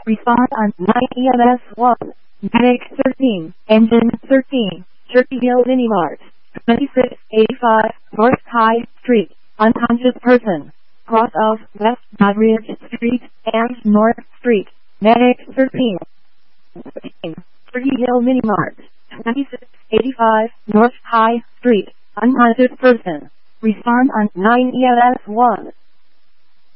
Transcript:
Respond on 9 EMS 1. Medic 13. Engine 13. Cherry Hill Mini Mart. 2685 North High Street. Unconscious person. Cross of West Doddridge Street and North Street. Medic 13. Cherry Hill Mini Mart. 2685 North High Street. Unconscious person. Respond on 9 EMS 1.